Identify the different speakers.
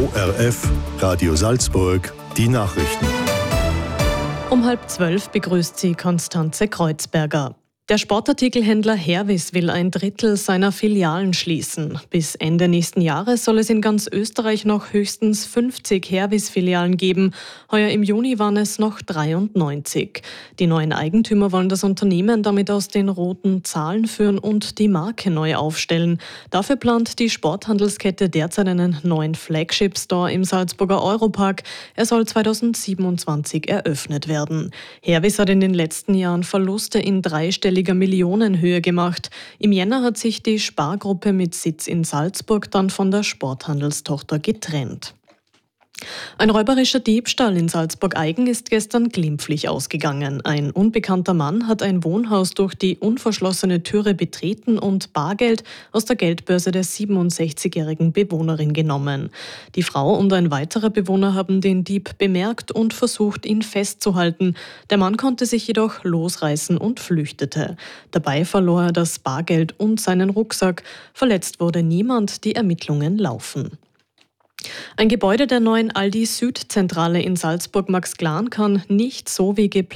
Speaker 1: ORF Radio Salzburg, die Nachrichten.
Speaker 2: Um 11:30 begrüßt sie Konstanze Kreuzberger. Der Sportartikelhändler Hervis will 1/3 seiner Filialen schließen. Bis Ende nächsten Jahres soll es in ganz Österreich noch höchstens 50 Hervis-Filialen geben. Heuer im Juni waren es noch 93. Die neuen Eigentümer wollen das Unternehmen damit aus den roten Zahlen führen und die Marke neu aufstellen. Dafür plant die Sporthandelskette derzeit einen neuen Flagship-Store im Salzburger Europark. Er soll 2027 eröffnet werden. Hervis hat in den letzten Jahren Verluste in dreistelliger Millionenhöhe gemacht. Im Jänner hat sich die Spargruppe mit Sitz in Salzburg dann von der Sporthandelstochter getrennt. Ein räuberischer Diebstahl in Salzburg-Eigen ist gestern glimpflich ausgegangen. Ein unbekannter Mann hat ein Wohnhaus durch die unverschlossene Türe betreten und Bargeld aus der Geldbörse der 67-jährigen Bewohnerin genommen. Die Frau und ein weiterer Bewohner haben den Dieb bemerkt und versucht, ihn festzuhalten. Der Mann konnte sich jedoch losreißen und flüchtete. Dabei verlor er das Bargeld und seinen Rucksack. Verletzt wurde niemand, die Ermittlungen laufen. Ein Gebäude der neuen Aldi Süd-Zentrale in Salzburg-Maxglan kann nicht so wie geplant